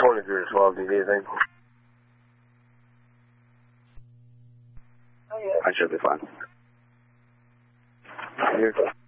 morning, 0 to 12. Do you need anything? I should be fine. Here.